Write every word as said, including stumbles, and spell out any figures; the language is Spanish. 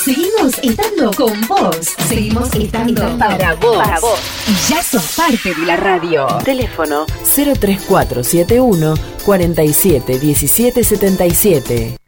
Seguimos estando con vos. Seguimos estando para vos. Para vos. Y ya sos parte de la radio. Teléfono cero tres cuatro siete uno cuarenta y siete diecisiete setenta y siete.